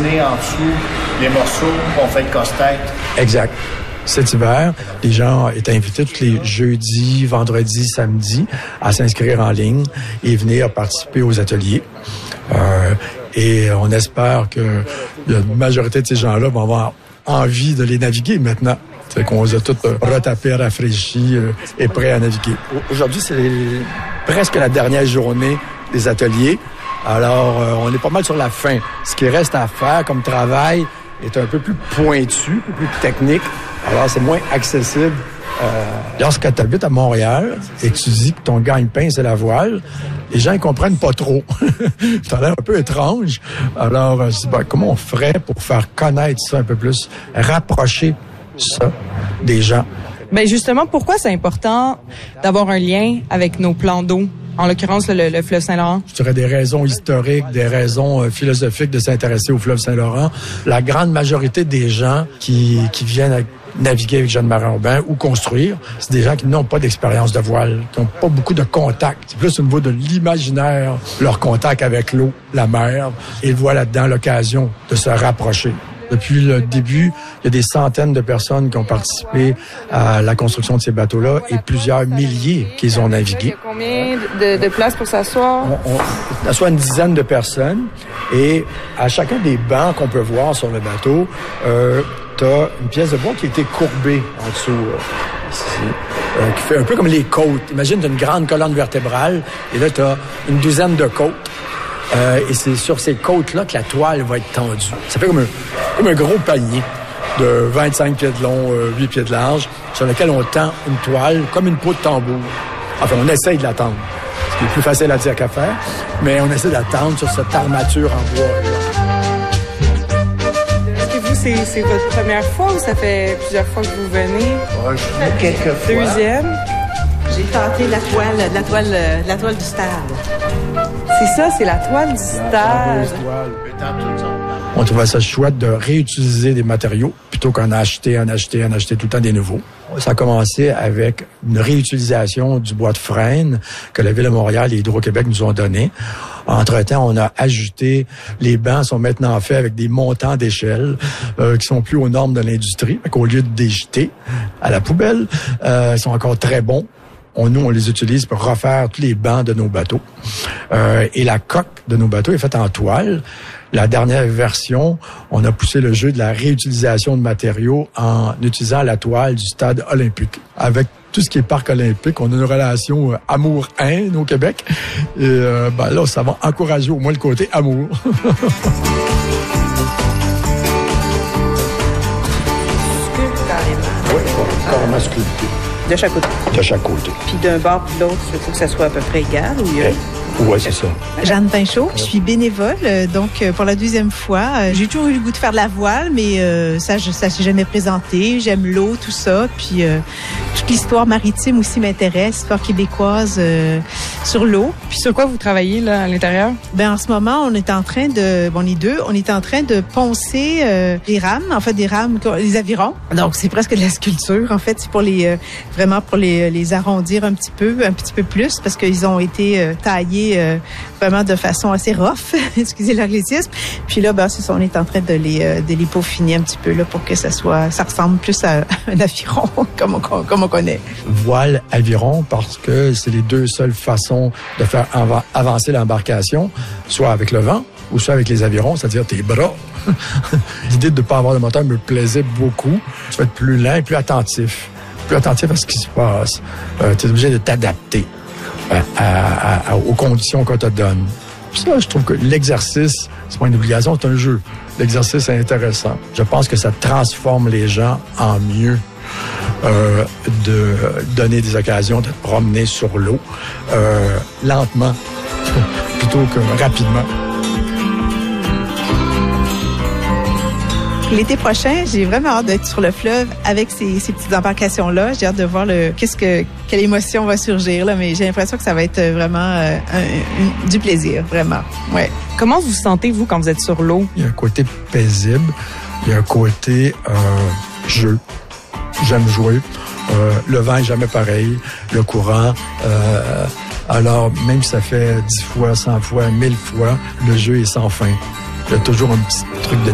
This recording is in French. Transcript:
dessiner en dessous les morceaux qu'on fait le casse-tête. Exact. Cet hiver, les gens étaient invités tous les jeudis, vendredis, samedis à s'inscrire en ligne et venir participer aux ateliers. Et on espère que la majorité de ces gens-là vont avoir envie de les naviguer maintenant. C'est qu'on les a tous retapés, rafraîchis et prêts à naviguer. Aujourd'hui, c'est presque la dernière journée des ateliers. Alors, on est pas mal sur la fin. Ce qui reste à faire comme travail est un peu plus pointu, un peu plus technique. Alors, c'est moins accessible. Lorsque tu habites à Montréal et que tu dis que ton gagne-pain, c'est la voile, les gens, ils comprennent pas trop. Ça a l'air un peu étrange. Alors, je dis, comment on ferait pour faire connaître ça un peu plus, rapprocher ça des gens? Ben justement, pourquoi c'est important d'avoir un lien avec nos plans d'eau? En l'occurrence, le fleuve Saint-Laurent. Je dirais des raisons historiques, des raisons philosophiques de s'intéresser au fleuve Saint-Laurent. La grande majorité des gens qui viennent naviguer avec Jeanne Marin-Aubin ou construire, c'est des gens qui n'ont pas d'expérience de voile, qui n'ont pas beaucoup de contact. C'est plus au niveau de l'imaginaire, leur contact avec l'eau, la mer. Ils voient là-dedans l'occasion de se rapprocher. Depuis le début, il y a des centaines de personnes qui ont participé à la construction de ces bateaux-là et plusieurs milliers qu'ils ont navigué. Il y a combien de places pour s'asseoir? On assoit une dizaine de personnes et à chacun des bancs qu'on peut voir sur le bateau, t'as une pièce de bois qui a été courbée en dessous, ici, qui fait un peu comme les côtes. Imagine, t'as une grande colonne vertébrale et là, t'as une douzaine de côtes. Et c'est sur ces côtes-là que la toile va être tendue. Ça fait comme un gros panier de 25 pieds de long, 8 pieds de large, sur lequel on tend une toile comme une peau de tambour. Enfin, on essaye de la tendre. Ce qui est plus facile à dire qu'à faire, mais on essaie de la tendre sur cette armature en bois. Est-ce que vous, c'est votre première fois ou ça fait plusieurs fois que vous venez? Ouais, je viens quelques fois. Deuxième? J'ai tenté la toile du stade. C'est ça, c'est la toile du stade. On trouvait ça chouette de réutiliser des matériaux plutôt qu'en acheter tout le temps des nouveaux. Ça a commencé avec une réutilisation du bois de frêne que la Ville de Montréal et Hydro-Québec nous ont donné. Entre-temps, on a ajouté, les bancs sont maintenant faits avec des montants d'échelle qui sont plus aux normes de l'industrie. Au lieu de les jeter à la poubelle, ils sont encore très bons. Nous, on les utilise pour refaire tous les bancs de nos bateaux. Et la coque de nos bateaux est faite en toile. La dernière version, on a poussé le jeu de la réutilisation de matériaux en utilisant la toile du stade olympique. Avec tout ce qui est parc olympique, on a une relation amour-haine au Québec. Et là, ça va encourager au moins le côté amour. Oui, carrément sculpté. De chaque côté. De chaque côté. Puis d'un bord puis de l'autre, il faut que ça soit à peu près égal. Oui, c'est ça. Jeanne Pinchot, je suis bénévole, donc pour la deuxième fois. J'ai toujours eu le goût de faire de la voile, mais ça s'est jamais présenté. J'aime l'eau, tout ça. Puis toute l'histoire maritime aussi m'intéresse, l'histoire québécoise sur l'eau. Puis sur quoi vous travaillez là à l'intérieur? Ben en ce moment, on est en train de, on est en train de poncer des rames, les avirons. Donc c'est presque de la sculpture. En fait, c'est pour vraiment pour les arrondir un petit peu plus, parce qu'ils ont été taillés vraiment de façon assez rough, excusez l'anglicisme. Puis là, c'est ça, on est en train de les peaufiner un petit peu là pour que ça ressemble plus à un aviron comme on connaît. Voile, aviron, parce que c'est les deux seules façons de faire avancer l'embarcation, soit avec le vent ou soit avec les avirons, c'est-à-dire tes bras. L'idée de ne pas avoir de moteur me plaisait beaucoup. Tu vas être plus lent et plus attentif à ce qui se passe. Tu es obligé de t'adapter aux conditions qu'on te donne. Puis ça, je trouve que l'exercice, c'est pas une obligation, c'est un jeu. L'exercice est intéressant. Je pense que ça transforme les gens en mieux de donner des occasions de te promener sur l'eau lentement plutôt que rapidement. L'été prochain, j'ai vraiment hâte d'être sur le fleuve avec ces petites embarcations-là. J'ai hâte de voir quelle émotion va surgir, là, mais j'ai l'impression que ça va être vraiment du plaisir, vraiment. Ouais. Comment vous sentez, vous, quand vous êtes sur l'eau? Il y a un côté paisible, il y a un côté jeu. J'aime jouer. Le vent est jamais pareil, le courant. Alors, même si ça fait 10 fois, 100 fois, 1000 fois, le jeu est sans fin. Il y a toujours un petit truc de